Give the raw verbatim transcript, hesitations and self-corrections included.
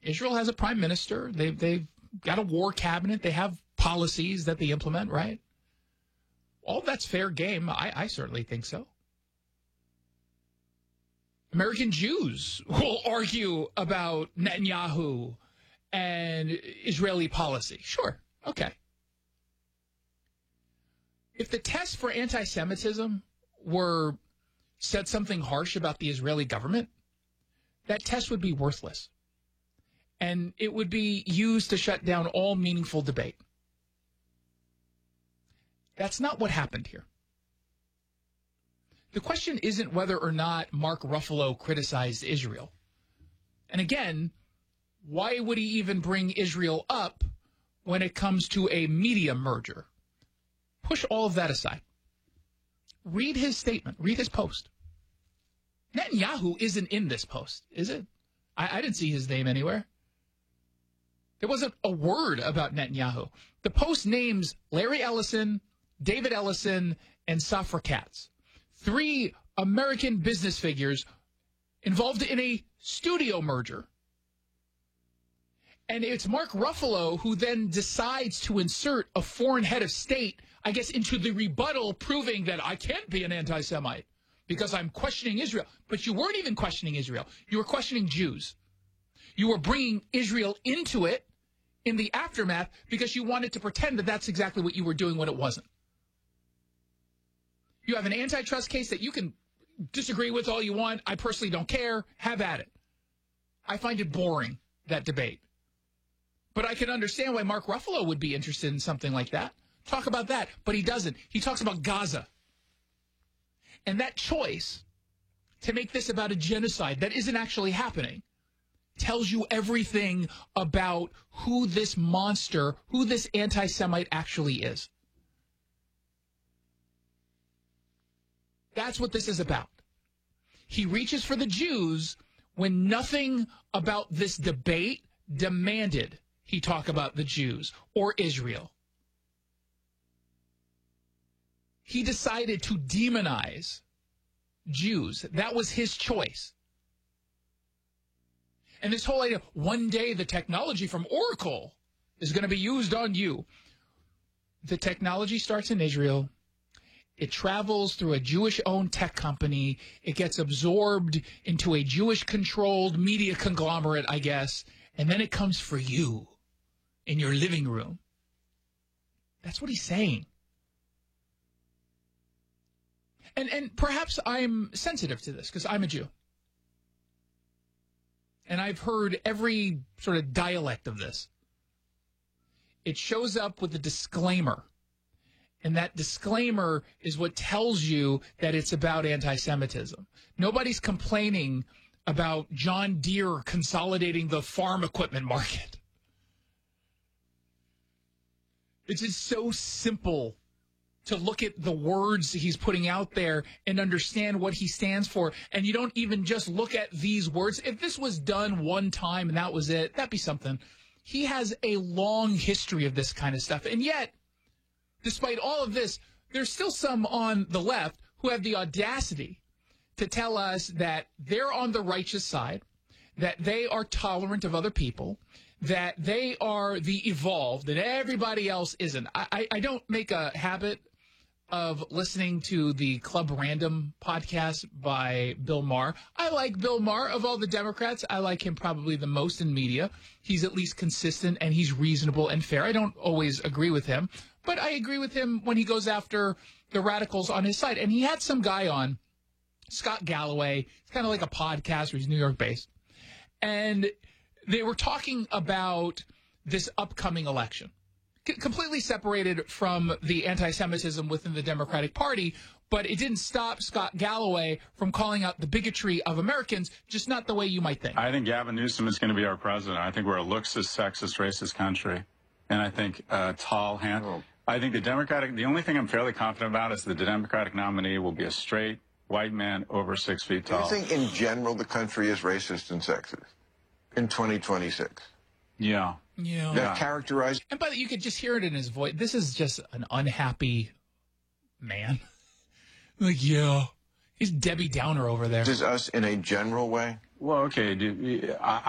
Israel has a prime minister. They've, they've got a war cabinet. They have policies that they implement, right? All that's fair game. I, I certainly think so. American Jews will argue about Netanyahu and Israeli policy. Sure. Okay. If the test for anti-Semitism were said something harsh about the Israeli government, that test would be worthless. And it would be used to shut down all meaningful debate. That's not what happened here. The question isn't whether or not Mark Ruffalo criticized Israel. And again, why would he even bring Israel up when it comes to a media merger? Push all of that aside. Read his statement. Read his post. Netanyahu isn't in this post, is it? I, I didn't see his name anywhere. There wasn't a word about Netanyahu. The post names Larry Ellison, David Ellison, and Safra Katz, three American business figures involved in a studio merger. And it's Mark Ruffalo who then decides to insert a foreign head of state, I guess, into the rebuttal, proving that I can't be an anti-Semite because I'm questioning Israel. But you weren't even questioning Israel. You were questioning Jews. You were bringing Israel into it in the aftermath because you wanted to pretend that that's exactly what you were doing when it wasn't. You have an antitrust case that you can disagree with all you want. I personally don't care. Have at it. I find it boring, that debate. But I can understand why Mark Ruffalo would be interested in something like that. Talk about that. But he doesn't. He talks about Gaza. And that choice to make this about a genocide that isn't actually happening tells you everything about who this monster, who this anti-Semite actually is. That's what this is about. He reaches for the Jews when nothing about this debate demanded he talk about the Jews or Israel. He decided to demonize Jews. That was his choice. And this whole idea, one day the technology from Oracle is going to be used on you. The technology starts in Israel. It travels through a Jewish-owned tech company. It gets absorbed into a Jewish-controlled media conglomerate, I guess. And then it comes for you in your living room. That's what he's saying. And, and perhaps I'm sensitive to this because I'm a Jew. And I've heard every sort of dialect of this. It shows up with a disclaimer. And that disclaimer is what tells you that it's about anti-Semitism. Nobody's complaining about John Deere consolidating the farm equipment market. It's just so simple to look at the words he's putting out there and understand what he stands for. And you don't even just look at these words. If this was done one time and that was it, that'd be something. He has a long history of this kind of stuff. And yet, despite all of this, there's still some on the left who have the audacity to tell us that they're on the righteous side, that they are tolerant of other people, that they are the evolved, and everybody else isn't. I, I don't make a habit of listening to the Club Random podcast by Bill Maher. I like Bill Maher. Of all the Democrats, I like him probably the most in media. He's at least consistent, and he's reasonable and fair. I don't always agree with him, but I agree with him when he goes after the radicals on his side. And he had some guy on, Scott Galloway. It's kind of like a podcaster. He's New York-based. And they were talking about this upcoming election, C- completely separated from the anti-Semitism within the Democratic Party, but it didn't stop Scott Galloway from calling out the bigotry of Americans, just not the way you might think. I think Gavin Newsom is going to be our president. I think we're a looksist, sexist, racist country. And I think uh, tall hand. Oh. I think the Democratic, the only thing I'm fairly confident about is that the Democratic nominee will be a straight white man over six feet tall. Do you think in general the country is racist and sexist in twenty twenty-six? Yeah. Yeah. That characterized. And by the you could just hear it in his voice. This is just an unhappy man. Like, yeah. He's Debbie Downer over there. Is us in a general way? Well, okay. Do, I,